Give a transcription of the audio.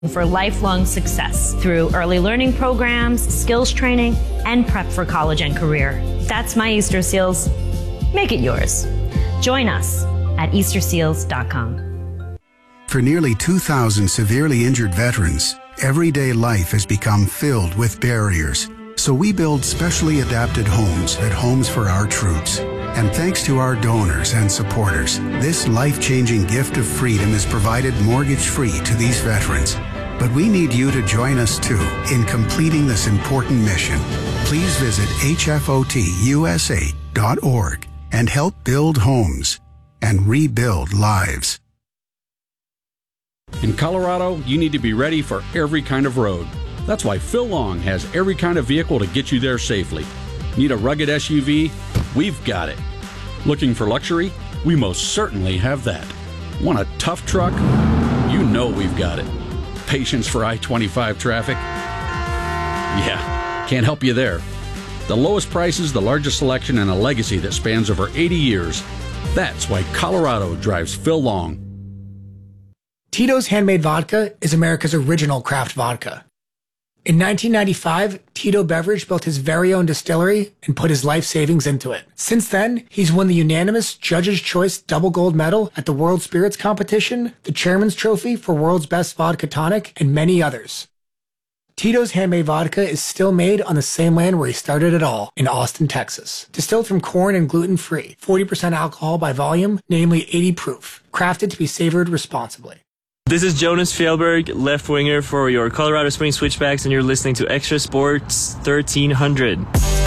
for lifelong success through early learning programs, skills training, and prep for college and career. That's my Easter Seals. Make it yours. Join us at easterseals.com. For nearly 2,000 severely injured veterans, everyday life has become filled with barriers. So we build specially adapted homes at Homes for Our Troops. And thanks to our donors and supporters, this life-changing gift of freedom is provided mortgage-free to these veterans. But we need you to join us too in completing this important mission. Please visit hfotusa.org and help build homes and rebuild lives. In Colorado, you need to be ready for every kind of road. That's why Phil Long has every kind of vehicle to get you there safely. Need a rugged SUV? We've got it. Looking for luxury? We most certainly have that. Want a tough truck? You know we've got it. Patience for I-25 traffic? Yeah, can't help you there. The lowest prices, the largest selection, and a legacy that spans over 80 years. That's why Colorado drives Phil Long. Tito's Handmade Vodka is America's original craft vodka. In 1995, Tito Beveridge built his very own distillery and put his life savings into it. Since then, he's won the unanimous Judge's Choice Double Gold Medal at the World Spirits Competition, the Chairman's Trophy for World's Best Vodka Tonic, and many others. Tito's Handmade Vodka is still made on the same land where he started it all, in Austin, Texas. Distilled from corn and gluten-free, 40% alcohol by volume, namely 80 proof. Crafted to be savored responsibly. This is Jonas Fjellberg, left winger for your Colorado Springs Switchbacks, and you're listening to Extra Sports 1300.